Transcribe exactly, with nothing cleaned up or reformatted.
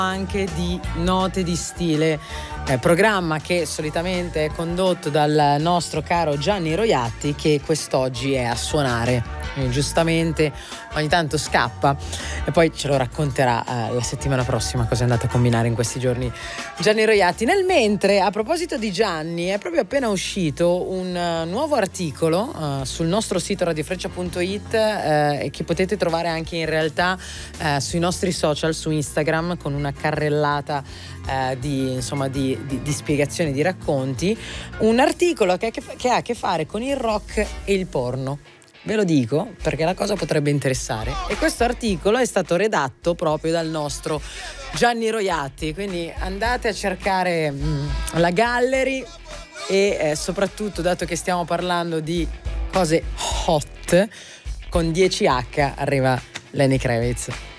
anche di Note di Stile, eh, programma che solitamente è condotto dal nostro caro Gianni Roiatti, che quest'oggi è a suonare. Quindi, giustamente ogni tanto scappa e poi ce lo racconterà eh, la settimana prossima cosa è andato a combinare in questi giorni Gianni Roiatti. Nel mentre, a proposito di Gianni, è proprio appena uscito un uh, nuovo articolo uh, sul nostro sito radiofreccia punto it uh, che potete trovare anche in realtà uh, sui nostri social, su Instagram, con una carrellata uh, di, insomma, di, di, di spiegazioni, di racconti. Un articolo che, che, che ha a che fare con il rock e il porno. Ve lo dico perché la cosa potrebbe interessare. E questo articolo è stato redatto proprio dal nostro Gianni Roiatti, quindi andate a cercare mh, la gallery e eh, soprattutto, dato che stiamo parlando di cose hot, con dieci acca arriva Lenny Kravitz.